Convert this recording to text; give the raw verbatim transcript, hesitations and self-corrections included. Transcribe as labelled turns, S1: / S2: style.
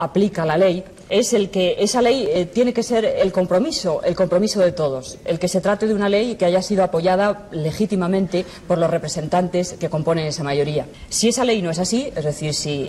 S1: aplica la ley, es el que esa ley eh, tiene que ser el compromiso, el compromiso de todos, el que se trate de una ley que haya sido apoyada legítimamente por los representantes que componen esa mayoría. Si esa ley no es así, es decir, si